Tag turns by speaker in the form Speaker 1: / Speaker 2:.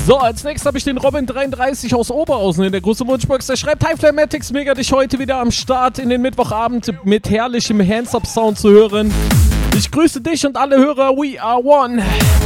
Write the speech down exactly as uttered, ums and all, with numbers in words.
Speaker 1: So, als nächstes habe ich den Robin dreiunddreißig aus Oberhausen in der großen Wunschbox. Der schreibt, Hi Flamatics, mega dich heute wieder am Start in den Mittwochabend mit herrlichem Hands-Up-Sound zu hören. Ich grüße dich und alle Hörer, we are one.